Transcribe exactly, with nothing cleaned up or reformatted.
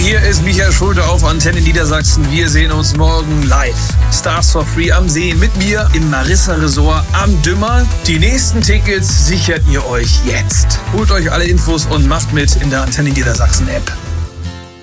hier ist Michael Schulte auf Antenne Niedersachsen. Wir sehen uns morgen live. Stars for Free am See mit mir im Marissa Resort am Dümmer. Die nächsten Tickets sichert ihr euch jetzt. Holt euch alle Infos und macht mit in der Antenne Niedersachsen App.